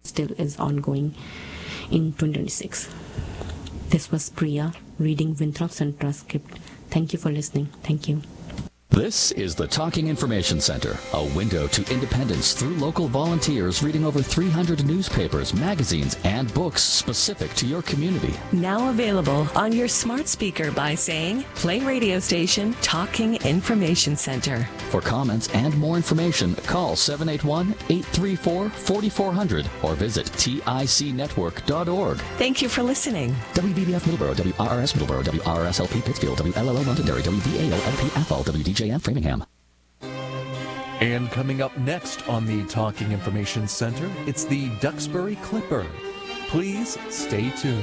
still is ongoing in 2026. This was Priya reading Winthrop Sun transcript. Thank you for listening. Thank you. This is the Talking Information Center, a window to independence through local volunteers reading over 300 newspapers, magazines, and books specific to your community. Now available on your smart speaker by saying, play radio station Talking Information Center. For comments and more information, call 781-834-4400 or visit ticnetwork.org. Thank you for listening. WBBF Middleborough, WRRS Middleborough, WRSLP Pittsfield, WLLO Londonderry, WVAO-LP WDJM Framingham. And coming up next on the Talking Information Center, it's the Duxbury Clipper. Please stay tuned.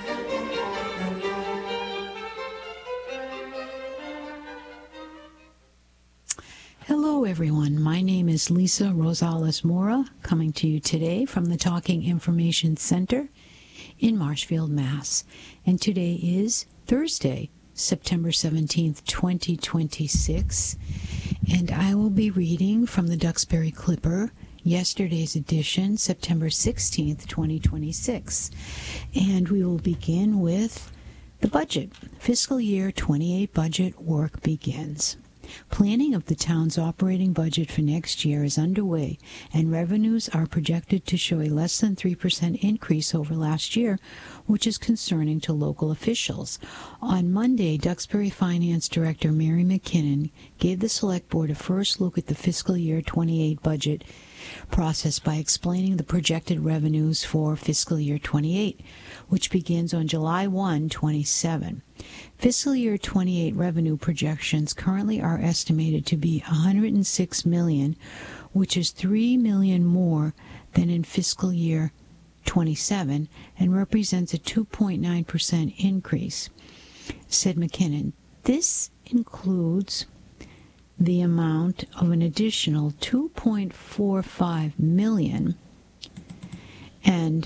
Hello, everyone. My name is Lisa Rosales Mora, coming to you today from the Talking Information Center in Marshfield, Mass. And today is Thursday, September 17th, 2026, and I will be reading from the Duxbury Clipper, yesterday's edition, September 16th, 2026. And we will begin with the budget. Fiscal year 28 budget work begins. Planning of the town's operating budget for next year is underway, and revenues are projected to show a less than 3% increase over last year, which is concerning to local officials. On Monday, Duxbury Finance Director Mary McKinnon gave the Select Board a first look at the fiscal year 28 budget process by explaining the projected revenues for fiscal year 28, which begins on July 1, 27. Fiscal year 28 revenue projections currently are estimated to be $106 million, which is $3 million more than in fiscal year 27 and represents a 2.9% increase, said McKinnon. This includes the amount of an additional $2.45 million, and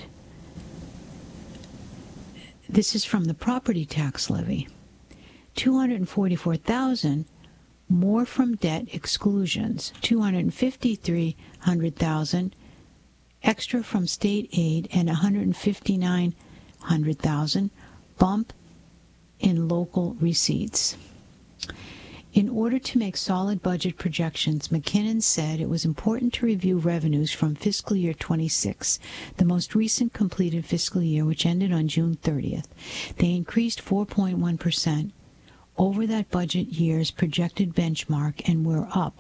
this is from the property tax levy, $244,000 more from debt exclusions, $253,000 extra from state aid, and $159,000 bump in local receipts. In order to make solid budget projections, McKinnon said it was important to review revenues from fiscal year 26, the most recent completed fiscal year, which ended on June 30th. They increased 4.1% over that budget year's projected benchmark and were up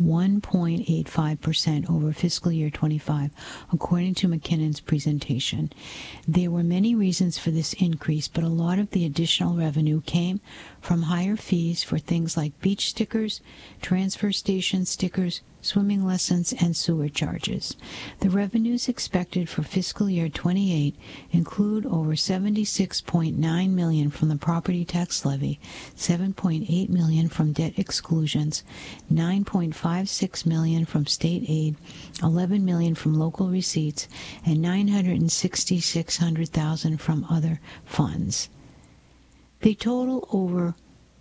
1.85% over fiscal year 25, according to McKinnon's presentation. There were many reasons for this increase, but a lot of the additional revenue came from higher fees for things like beach stickers, transfer station stickers, swimming lessons, and sewer charges. The revenues expected for fiscal year 28 include over $76.9 million from the property tax levy, $7.8 million from debt exclusions, $9.56 million from state aid, $11 million from local receipts, and $966,000 from other funds. They total over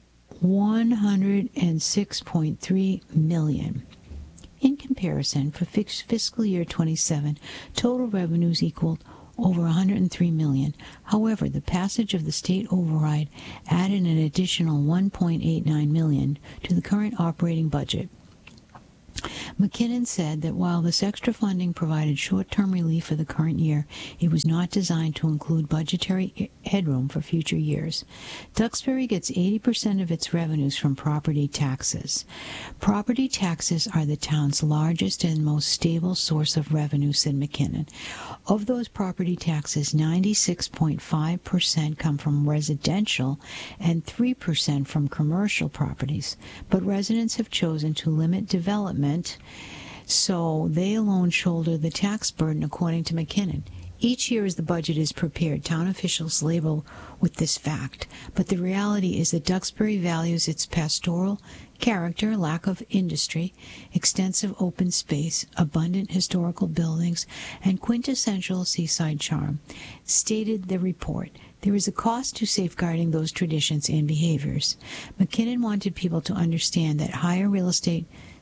$106.3 million. In comparison, for fiscal year 27, total revenues equaled over $103 million. However, the passage of the state override added an additional $1.89 million to the current operating budget. McKinnon said that while this extra funding provided short-term relief for the current year, it was not designed to include budgetary headroom for future years. Duxbury gets 80% of its revenues from property taxes. Property taxes are the town's largest and most stable source of revenue, said McKinnon. Of those property taxes, 96.5% come from residential and 3% from commercial properties. But residents have chosen to limit development, so they alone shoulder the tax burden, according to McKinnon. Each year as the budget is prepared, town officials label with this fact, but the reality is that Duxbury values its pastoral character, lack of industry, extensive open space, abundant historical buildings, and quintessential seaside charm. Stated the report, there is a cost to safeguarding those traditions and behaviors. McKinnon wanted people to understand that higher real estate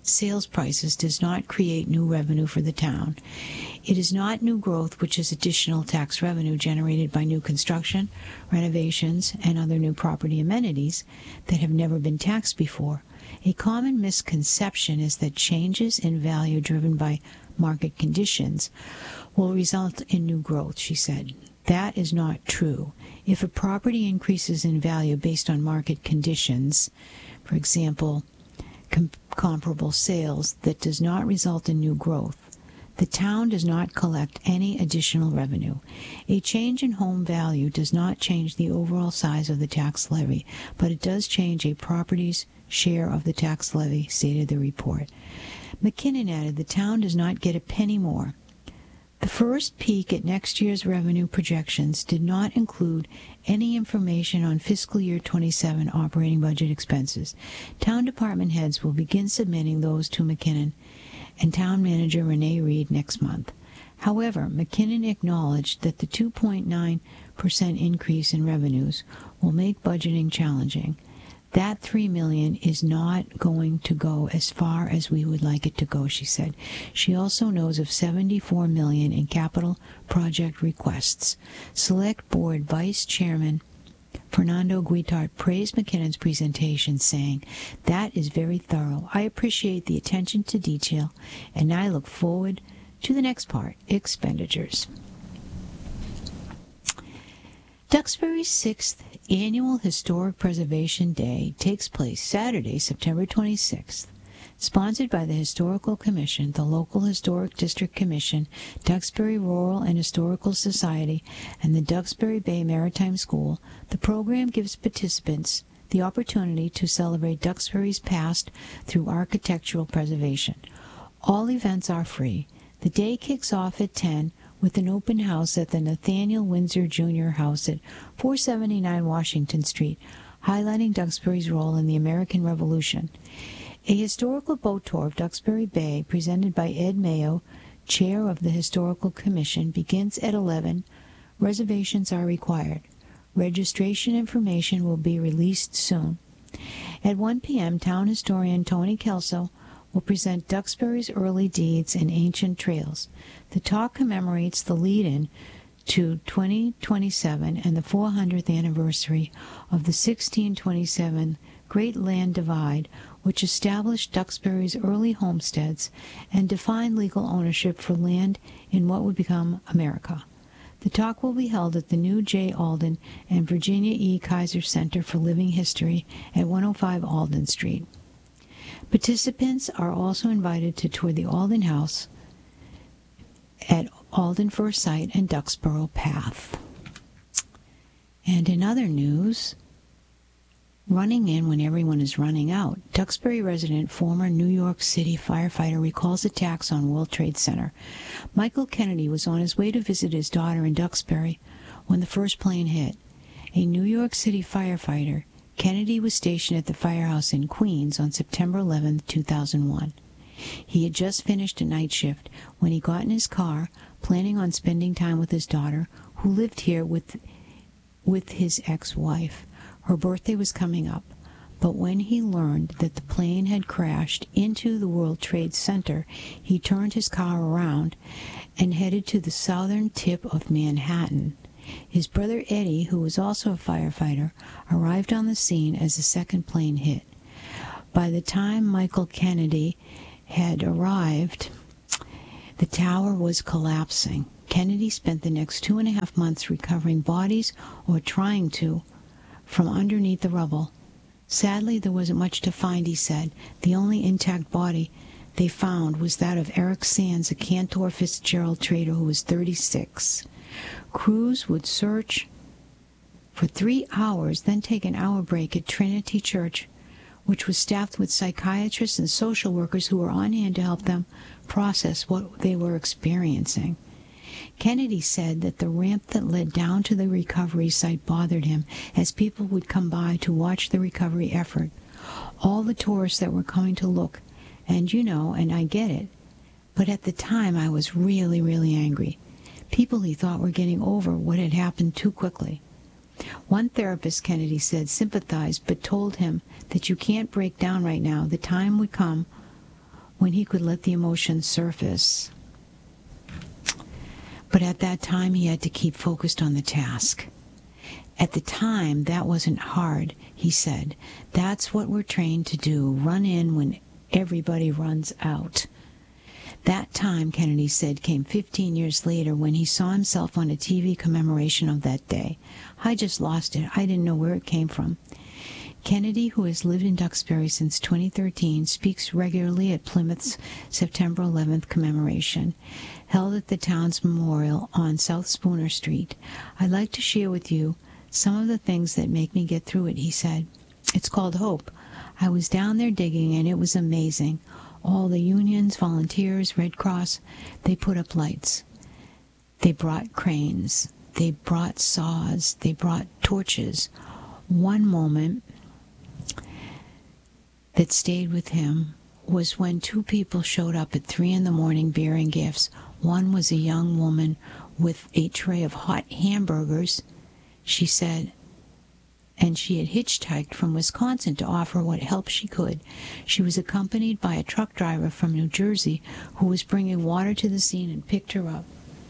sales prices does not create new revenue for the town. It is not new growth, which is additional tax revenue generated by new construction, renovations, and other new property amenities that have never been taxed before. A common misconception is that changes in value driven by market conditions will result in new growth, she said. That is not true. If a property increases in value based on market conditions, for example, comparable sales, that does not result in new growth. The town does not collect any additional revenue. A change in home value does not change the overall size of the tax levy, but it does change a property's share of the tax levy, stated the report. McKinnon added the town does not get a penny more. The first peek at next year's revenue projections did not include any information on fiscal year 27 operating budget expenses. Town department heads will begin submitting those to McKinnon and Town Manager Renee Reed next month. However, McKinnon acknowledged that the 2.9% increase in revenues will make budgeting challenging. That $3 million is not going to go as far as we would like it to go, she said. She also knows of $74 million in capital project requests. Select Board Vice Chairman Fernando Guitart praised McKinnon's presentation, saying, "That is very thorough. I appreciate the attention to detail, and I look forward to the next part, expenditures." Duxbury's 6th Annual Historic Preservation Day takes place Saturday, September 26th. Sponsored by the Historical Commission, the local Historic District Commission, Duxbury Rural and Historical Society, and the Duxbury Bay Maritime School, the program gives participants the opportunity to celebrate Duxbury's past through architectural preservation. All events are free. The day kicks off at 10 with an open house at the Nathaniel Windsor Jr. House at 479 Washington Street, highlighting Duxbury's role in the American Revolution. A historical boat tour of Duxbury Bay, presented by Ed Mayo, Chair of the Historical Commission, begins at 11. Reservations are required. Registration information will be released soon. At 1 p.m., Town Historian Tony Kelso will present Duxbury's early deeds and ancient trails. The talk commemorates the lead-in to 2027 and the 400th anniversary of the 1627 Great Land Divide, which established Duxbury's early homesteads and defined legal ownership for land in what would become America. The talk will be held at the new J. Alden and Virginia E. Kaiser Center for Living History at 105 Alden Street. Participants are also invited to tour the Alden House at Alden First Sight and Duxboro Path. And in other news, running in when everyone is running out, Duxbury resident, former New York City firefighter, recalls attacks on World Trade Center. Michael Kennedy was on his way to visit his daughter in Duxbury when the first plane hit. A New York City firefighter, Kennedy was stationed at the firehouse in Queens on September 11, 2001. He had just finished a night shift when he got in his car, planning on spending time with his daughter, who lived here with his ex-wife. Her birthday was coming up, but when he learned that the plane had crashed into the World Trade Center, he turned his car around and headed to the southern tip of Manhattan. His brother Eddie, who was also a firefighter, arrived on the scene as the second plane hit. By the time Michael Kennedy had arrived, the tower was collapsing. Kennedy spent the next 2.5 months recovering bodies, or trying to, from underneath the rubble. Sadly, there wasn't much to find, he said. The only intact body they found was that of Eric Sands, a Cantor Fitzgerald trader who was 36. Crews would search for 3 hours, then take an hour break at Trinity Church, which was staffed with psychiatrists and social workers who were on hand to help them process what they were experiencing. Kennedy said that the ramp that led down to the recovery site bothered him, as people would come by to watch the recovery effort. All the tourists that were coming to look, and and I get it, but at the time I was really, really angry. People he thought were getting over what had happened too quickly. One therapist, Kennedy said, sympathized but told him that you can't break down right now. The time would come when he could let the emotions surface. But at that time, he had to keep focused on the task. At the time, that wasn't hard, he said. That's what we're trained to do, run in when everybody runs out. That time, Kennedy said, came 15 years later when he saw himself on a TV commemoration of that day. I just lost it. I didn't know where it came from. Kennedy, who has lived in Duxbury since 2013, speaks regularly at Plymouth's September 11th commemoration, held at the town's memorial on South Spooner Street. I'd like to share with you some of the things that make me get through it, he said. It's called hope. I was down there digging, and it was amazing. All the unions, volunteers, Red Cross, they put up lights. They brought cranes. They brought saws. They brought torches. One moment that stayed with him was when two people showed up at 3 a.m. bearing gifts. One was a young woman with a tray of hot hamburgers, she said, and she had hitchhiked from Wisconsin to offer what help she could. She was accompanied by a truck driver from New Jersey who was bringing water to the scene and picked her up.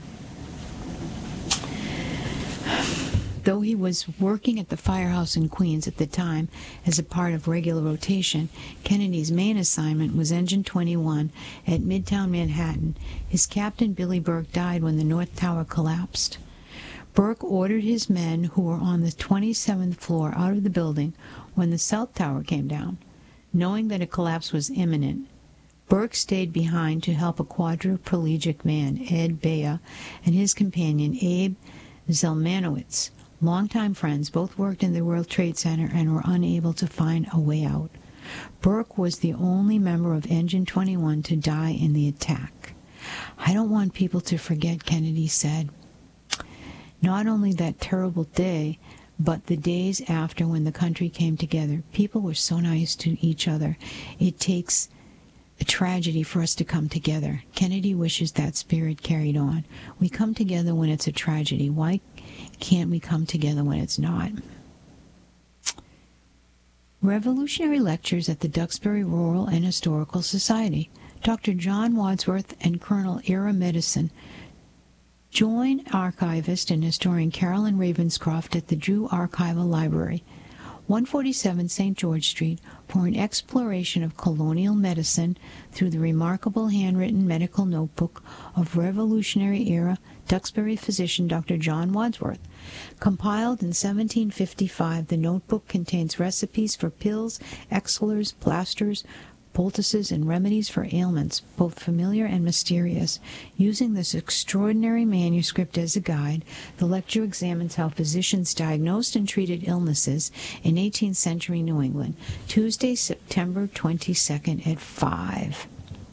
Though he was working at the firehouse in Queens at the time as a part of regular rotation, Kennedy's main assignment was Engine 21 at Midtown Manhattan. His captain, Billy Burke, died when the North Tower collapsed. Burke ordered his men who were on the 27th floor out of the building when the South Tower came down. Knowing that a collapse was imminent, Burke stayed behind to help a quadriplegic man, Ed Bea, and his companion, Abe Zelmanowitz. Longtime friends, both worked in the World Trade Center and were unable to find a way out. Burke was the only member of Engine 21 to die in the attack. I don't want people to forget, Kennedy said. Not only that terrible day, but the days after when the country came together. People were so nice to each other. It takes a tragedy for us to come together. Kennedy wishes that spirit carried on. We come together when it's a tragedy. Why can't we come together when it's not? Revolutionary lectures at the Duxbury Rural and Historical Society. Dr. John Wadsworth and Colonel Ira Medicine join archivist and historian Carolyn Ravenscroft at the Drew Archival Library, 147 St. George Street, for an exploration of colonial medicine through the remarkable handwritten medical notebook of Revolutionary-era Duxbury physician Dr. John Wadsworth. Compiled in 1755, the notebook contains recipes for pills, exhalers, plasters, poultices, and remedies for ailments, both familiar and mysterious. Using this extraordinary manuscript as a guide, the lecture examines how physicians diagnosed and treated illnesses in 18th century New England. Tuesday, September 22nd at 5.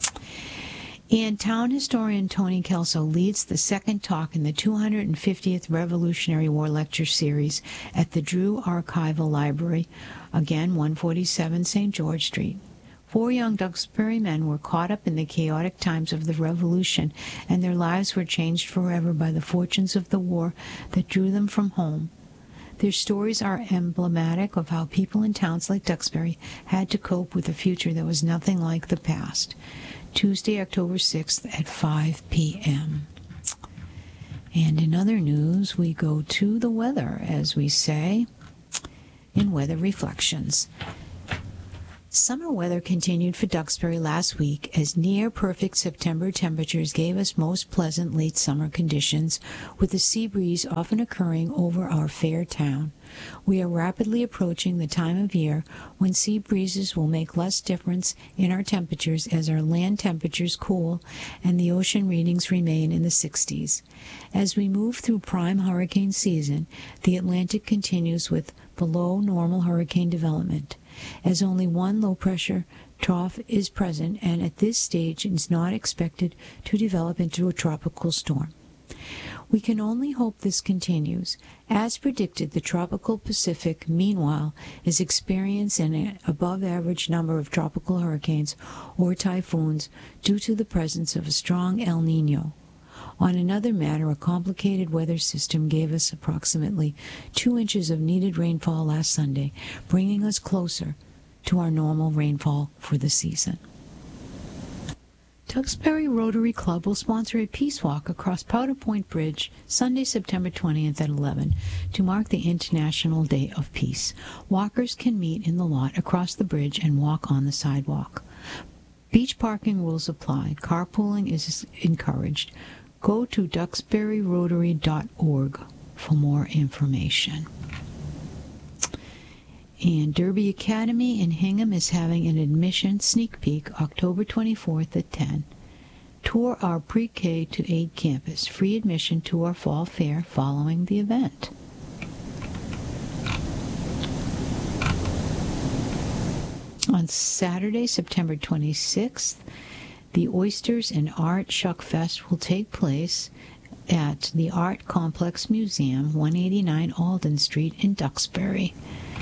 And town historian Tony Kelso leads the second talk in the 250th Revolutionary War Lecture Series at the Drew Archival Library, again 147 St. George Street. 4 young Duxbury men were caught up in the chaotic times of the Revolution, and their lives were changed forever by the fortunes of the war that drew them from home. Their stories are emblematic of how people in towns like Duxbury had to cope with a future that was nothing like the past. Tuesday, October 6th at 5 p.m. And in other news, we go to the weather, as we say, in Weather Reflections. Summer weather continued for Duxbury last week as near-perfect September temperatures gave us most pleasant late summer conditions, with a sea breeze often occurring over our fair town. We are rapidly approaching the time of year when sea breezes will make less difference in our temperatures as our land temperatures cool and the ocean readings remain in the 60s. As we move through prime hurricane season, the Atlantic continues with below normal hurricane development, as only one low-pressure trough is present and at this stage is not expected to develop into a tropical storm. We can only hope this continues. As predicted, the tropical Pacific, meanwhile, is experiencing an above-average number of tropical hurricanes or typhoons due to the presence of a strong El Niño. On another matter, a complicated weather system gave us approximately 2 inches of needed rainfall last Sunday, bringing us closer to our normal rainfall for the season. Duxbury Rotary Club will sponsor a peace walk across Powder Point Bridge Sunday, September 20th at 11 to mark the International Day of Peace. Walkers can meet in the lot across the bridge and walk on the sidewalk. Beach parking rules apply. Carpooling is encouraged. Go to duxburyrotary.org for more information. And Derby Academy in Hingham is having an admission sneak peek October 24th at 10. Tour our pre-K to 8 campus. Free admission to our fall fair following the event. On Saturday, September 26th, the Oysters and Art Shuck Fest will take place at the Art Complex Museum, 189 Alden Street in Duxbury.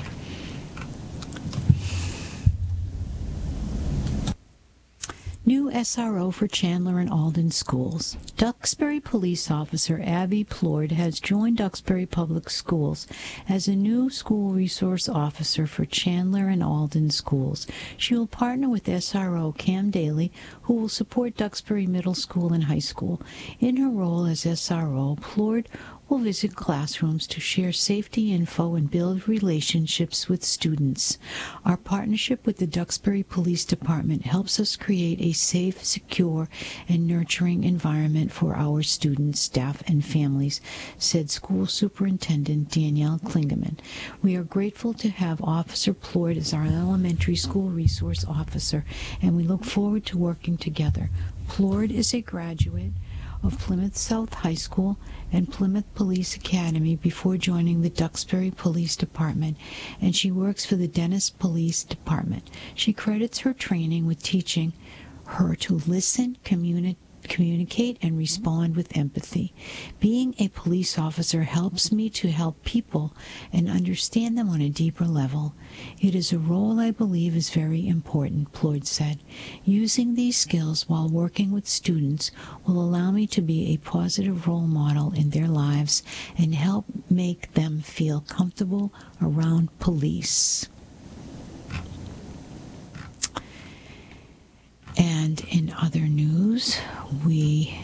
New SRO for Chandler and Alden schools. Duxbury police officer Abby Plord has joined Duxbury Public Schools as a new school resource officer for Chandler and Alden schools. She will partner with SRO Cam Daly, who will support Duxbury Middle School and High School. In her role as SRO, Plord will visit classrooms to share safety info and build relationships with students. Our partnership with the Duxbury Police Department helps us create a safe, secure, and nurturing environment for our students, staff, and families, said School Superintendent Danielle Klingeman. We are grateful to have Officer Plord as our elementary school resource officer, and we look forward to working together. Plord is a graduate of Plymouth South High School and Plymouth Police Academy before joining the Duxbury Police Department, and she works for the Dennis Police Department. She credits her training with teaching her to listen, communicate, and respond with empathy. Being a police officer helps me to help people and understand them on a deeper level. It is a role I believe is very important, Plord said. Using these skills while working with students will allow me to be a positive role model in their lives and help make them feel comfortable around police. And in other news, we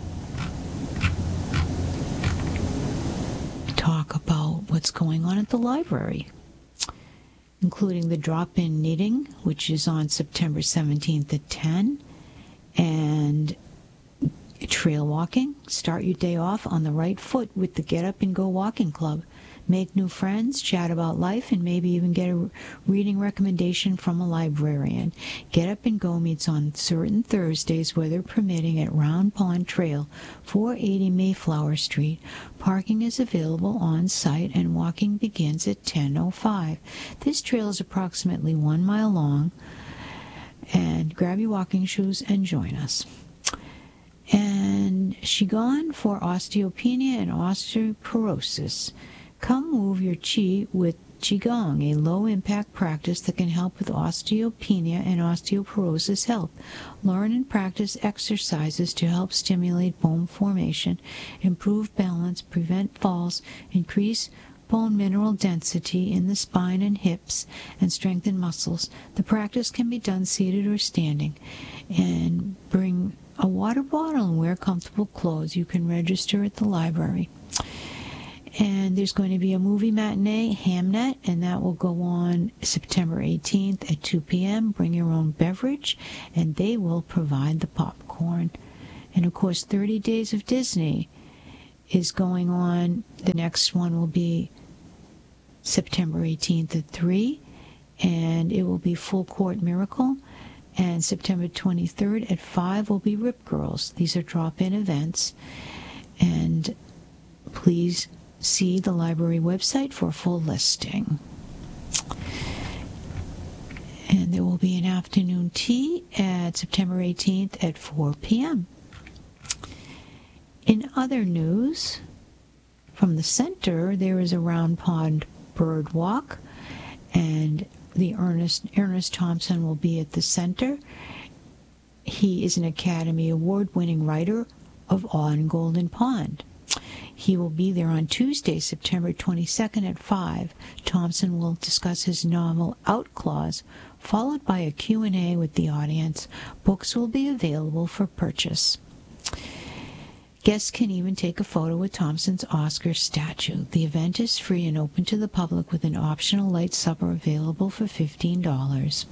talk about what's going on at the library, including the drop-in knitting, which is on September 17th at 10, and trail walking. Start your day off on the right foot with the Get Up and Go Walking Club. Make new friends, chat about life, and maybe even get a reading recommendation from a librarian. Get Up and Go meets on certain Thursdays, weather permitting, at Round Pond Trail, 480 Mayflower Street. Parking is available on site, and walking begins at 10:05. This trail is approximately 1 mile long, and grab your walking shoes and join us. And Qigong for osteopenia and osteoporosis. Come move your chi with Qigong, a low-impact practice that can help with osteopenia and osteoporosis health. Learn and practice exercises to help stimulate bone formation, improve balance, prevent falls, increase bone mineral density in the spine and hips, and strengthen muscles. The practice can be done seated or standing. And bring a water bottle and wear comfortable clothes. You can register at the library. And there's going to be a movie matinee, Hamnet, and that will go on September 18th at 2 p.m. Bring your own beverage, and they will provide the popcorn. And, of course, 30 Days of Disney is going on. The next one will be September 18th at 3, and it will be Full Court Miracle. And September 23rd at 5 will be Rip Girls. These are drop-in events. And please see the library website for a full listing. And there will be an afternoon tea at September 18th at 4 p.m. In other news, from the center, there is a Round Pond Bird Walk, and the Ernest Thompson will be at the center. He is an Academy Award-winning writer of On Golden Pond. He will be there on Tuesday, September 22nd at 5. Thompson will discuss his novel Outclaws, followed by a Q&A with the audience. Books will be available for purchase. Guests can even take a photo with Thompson's Oscar statue. The event is free and open to the public with an optional light supper available for $15.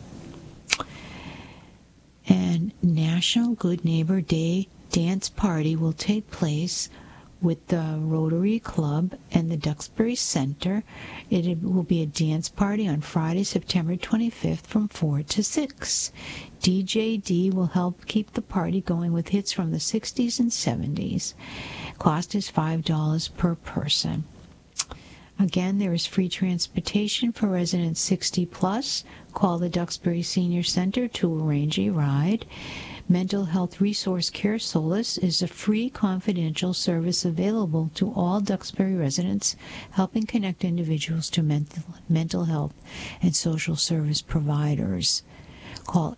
And National Good Neighbor Day dance party will take place with the Rotary Club and the Duxbury Center. It will be a dance party on Friday, September 25th from 4 to 6. DJ D will help keep the party going with hits from the 60s and 70s. Cost is $5 per person. Again, there is free transportation for residents 60 plus. Call the Duxbury Senior Center to arrange a ride. Mental Health Resource Care Solace is a free confidential service available to all Duxbury residents, helping connect individuals to mental health and social service providers. Call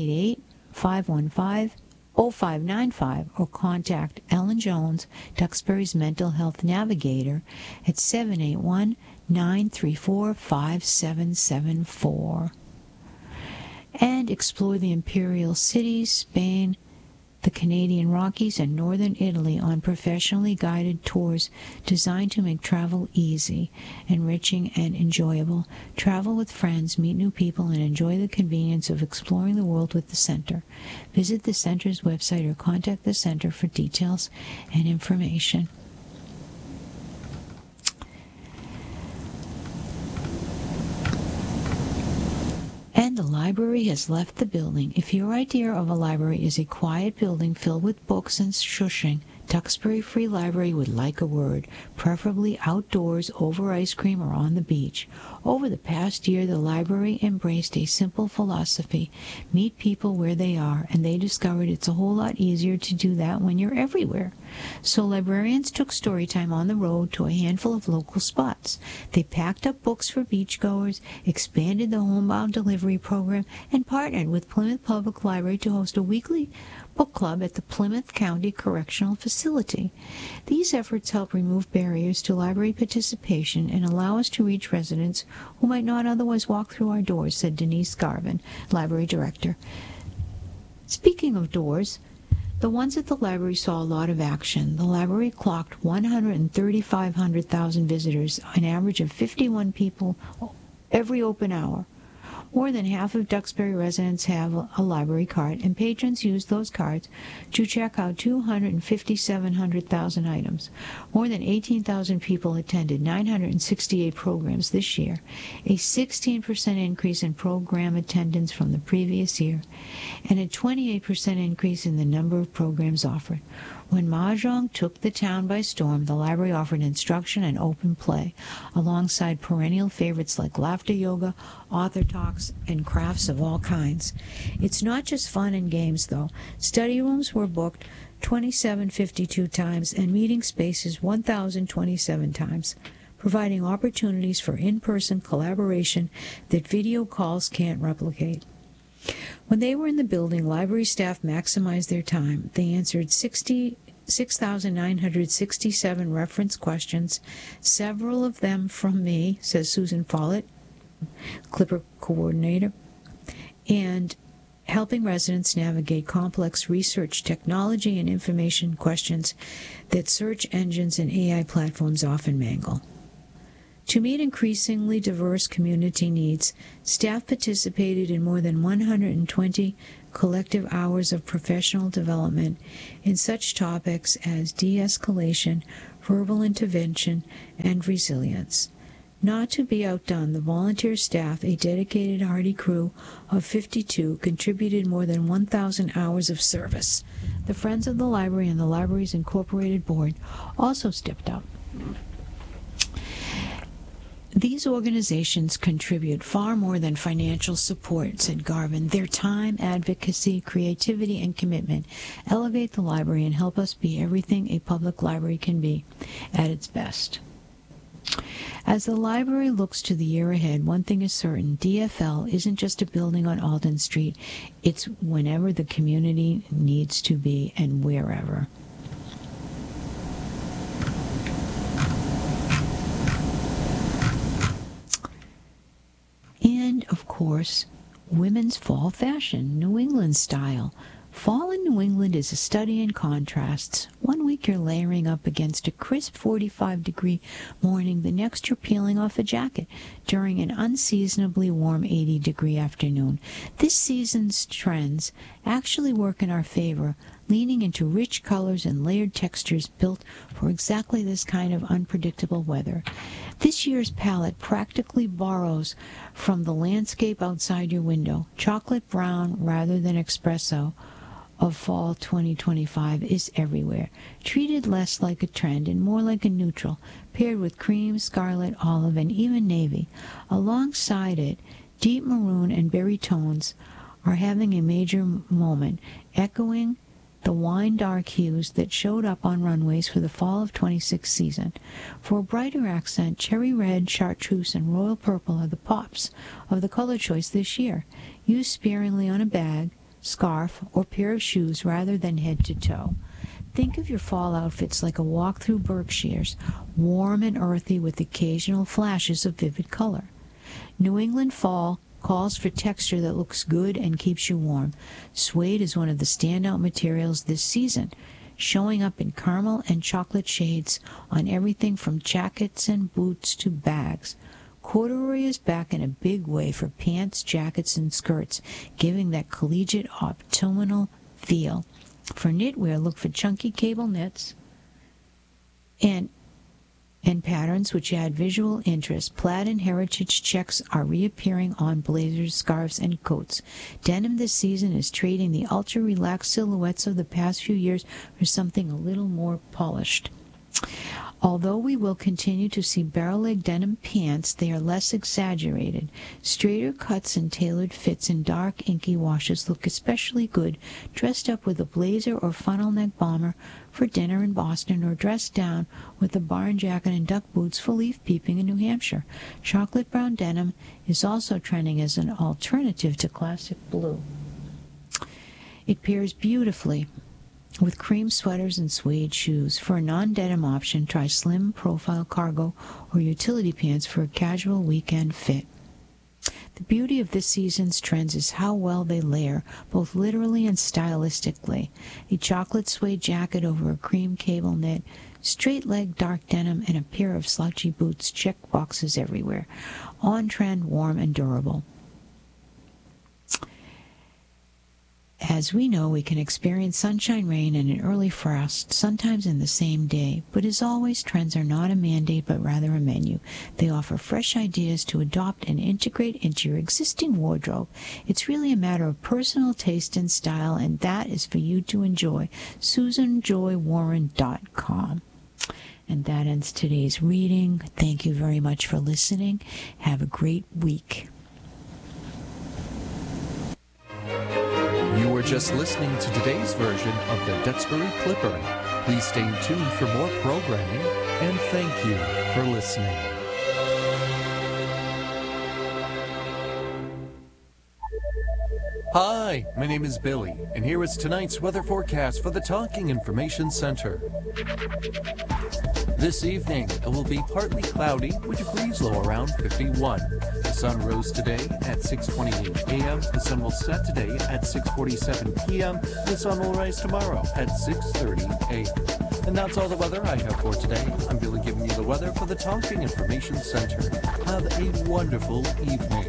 888-515-0595 or contact Ellen Jones, Duxbury's Mental Health Navigator, at 781-934-5774. And explore the Imperial Cities, Spain, the Canadian Rockies, and northern Italy on professionally guided tours designed to make travel easy, enriching, and enjoyable. Travel with friends, meet new people, and enjoy the convenience of exploring the world with the Center. Visit the Center's website or contact the Center for details and information. And the library has left the building. If your idea of a library is a quiet building filled with books and shushing, Duxbury Free Library would like a word, preferably outdoors, over ice cream, or on the beach. Over the past year, the library embraced a simple philosophy: meet people where they are, and they discovered it's a whole lot easier to do that when you're everywhere. So librarians took story time on the road to a handful of local spots. They packed up books for beachgoers, expanded the homebound delivery program, and partnered with Plymouth Public Library to host a weekly book club at the Plymouth County Correctional Facility. These efforts help remove barriers to library participation and allow us to reach residents who might not otherwise walk through our doors, said Denise Garvin, library director. Speaking of doors, the ones at the library saw a lot of action. The library clocked 135,000 visitors, an average of 51 people every open hour. More than half of Duxbury residents have a library card, and patrons use those cards to check out 257,000 items. More than 18,000 people attended 968 programs this year, a 16% increase in program attendance from the previous year, and a 28% increase in the number of programs offered. When Mahjong took the town by storm, the library offered instruction and open play, alongside perennial favorites like laughter yoga, author talks, and crafts of all kinds. It's not just fun and games, though. Study rooms were booked 2,752 times, and meeting spaces 1,027 times, providing opportunities for in-person collaboration that video calls can't replicate. When they were in the building, library staff maximized their time. They answered 6,967 reference questions, several of them from me, says Susan Follett, Clipper coordinator, and helping residents navigate complex research technology and information questions that search engines and AI platforms often mangle. To meet increasingly diverse community needs, staff participated in more than 120 collective hours of professional development in such topics as de-escalation, verbal intervention, and resilience. Not to be outdone, the volunteer staff, a dedicated hardy crew of 52, contributed more than 1,000 hours of service. The Friends of the Library and the Libraries Incorporated Board also stepped up. These organizations contribute far more than financial support, said Garvin. Their time, advocacy, creativity, and commitment elevate the library and help us be everything a public library can be at its best. As the library looks to the year ahead, one thing is certain: DFL isn't just a building on Alden Street. It's whenever the community needs to be and wherever. course, women's fall fashion, New England style. Fall in New England is a study in contrasts. One week you're layering up against a crisp 45-degree morning. The next you're peeling off a jacket during an unseasonably warm 80-degree afternoon. This season's trends actually work in our favor, leaning into rich colors and layered textures built for exactly this kind of unpredictable weather. This year's palette practically borrows from the landscape outside your window. Chocolate brown rather than espresso of fall 2025 is everywhere, treated less like a trend and more like a neutral, paired with cream, scarlet, olive, and even navy. Alongside it, deep maroon and berry tones are having a major moment, echoing the wine dark hues that showed up on runways for the fall of 26 season. For a brighter accent, cherry red, chartreuse, and royal purple are the pops of the color choice this year. Used sparingly on a bag, scarf, or pair of shoes rather than head to toe. Think of your fall outfits like a walk through Berkshire's, warm and earthy with occasional flashes of vivid color. New England fall calls for texture that looks good and keeps you warm. Suede is one of the standout materials this season, showing up in caramel and chocolate shades on everything from jackets and boots to bags. Corduroy is back in a big way for pants, jackets, and skirts, giving that collegiate autumnal feel. For knitwear, look for chunky cable knits and patterns which add visual interest. Plaid and heritage checks are reappearing on blazers, scarves, and coats. Denim this season is trading the ultra-relaxed silhouettes of the past few years for something a little more polished. Although we will continue to see barrel-leg denim pants, they are less exaggerated. Straighter cuts and tailored fits in dark, inky washes look especially good dressed up with a blazer or funnel neck bomber for dinner in Boston, or dressed down with a barn jacket and duck boots for leaf peeping in New Hampshire. Chocolate brown denim is also trending as an alternative to classic blue. It pairs beautifully with cream sweaters and suede shoes. For a non-denim option, try slim profile cargo or utility pants for a casual weekend fit. The beauty of this season's trends is how well they layer, both literally and stylistically. A chocolate suede jacket over a cream cable knit, straight-leg dark denim, and a pair of slouchy boots check boxes everywhere. On-trend, warm, and durable. As we know, we can experience sunshine, rain, and an early frost, sometimes in the same day. But as always, trends are not a mandate, but rather a menu. They offer fresh ideas to adopt and integrate into your existing wardrobe. It's really a matter of personal taste and style, and that is for you to enjoy. SusanJoyWarren.com. And that ends today's reading. Thank you very much for listening. Have a great week. You were just listening to today's version of the Duxbury Clipper. Please stay tuned for more programming, and thank you for listening. Hi, my name is Billy, and here is tonight's weather forecast for the Talking Information Center. This evening, it will be partly cloudy with a breeze low around 51. The sun rose today at 6:28 a.m. The sun will set today at 6:47 p.m. The sun will rise tomorrow at 6:30 a.m. And that's all the weather I have for today. I'm Billy giving you the weather for the Talking Information Center. Have a wonderful evening.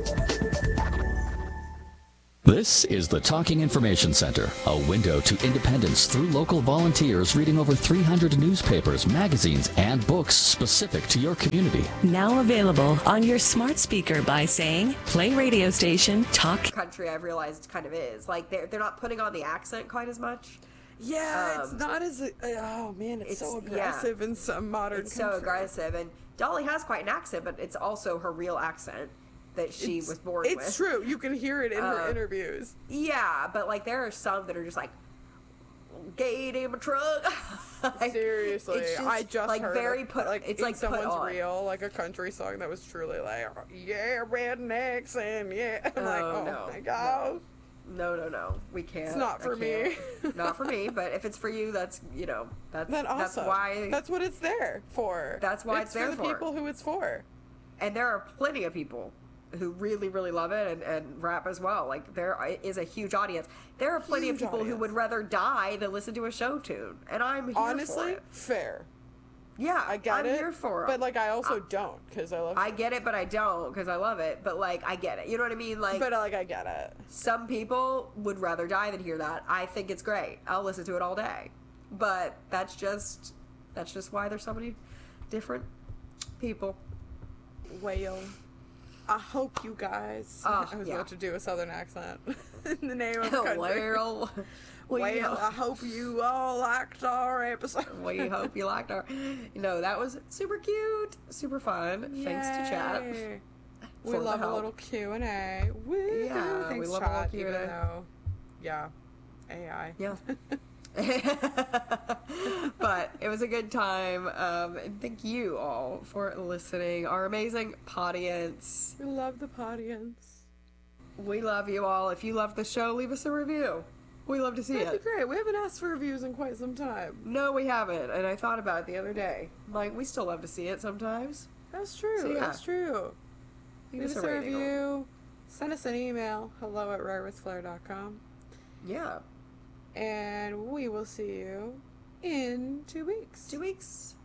This is the Talking Information Center, a window to independence through local volunteers reading over 300 newspapers, magazines, and books specific to your community. Now available on your smart speaker by saying, play radio station, talk. Country, I've realized kind of is. Like, they're not putting on the accent quite as much. Yeah, it's not as, oh man, it's so aggressive in some modern country. So aggressive, and Dolly has quite an accent, but it's also her real accent that she was born with. It's true. You can hear it in her interviews. Yeah, but like there are some that are just like, gate in my truck. Like, seriously, just, I just like heard very it, put. like It's in like someone's put on. reel, like a country song that was truly like, yeah, rednecks and yeah. I'm like, oh no, my god. No, we can't. It's not for me. Not for me, but if it's for you, that's that's then awesome. That's why. That's what it's there for. That's why it's there for the people who it's for. And there are plenty of people who really, really love it and rap as well. Like, there is a huge audience. There are plenty of people who would rather die than listen to a show tune, and I'm here Honestly, for it. fair. Yeah, I get I'm it. here for it. But, like, I also don't, because I love I get it, but I don't, because I love it. But, like, I get it. You know what I mean? Like, But, like, I get it. some people would rather die than hear that. I think it's great. I'll listen to it all day. But that's just why there's so many different people. Well, I hope you guys. Oh, I was yeah. about to do a southern accent in the name of country. Well, I hope you all liked our episode. we hope you liked our. That was super cute, super fun. Thanks to chat. Yay. for We the love a help. little Q&A. Woo! Yeah, Thanks, we love a chat, little even Q&A. though, yeah, AI. Yeah. But it was a good time. And thank you all for listening. Our amazing audience. We love the audience. We love you all. If you love the show, leave us a review. We love to see That'd it. be great. We haven't asked for reviews in quite some time. No, we haven't. And I thought about it the other day. Like, we still love to see it sometimes. That's true. So, yeah. That's true. Leave Leave us us a a rating. review. Send us an email. hello@rarewithflair.com. Yeah. And we will see you in 2 weeks. 2 weeks.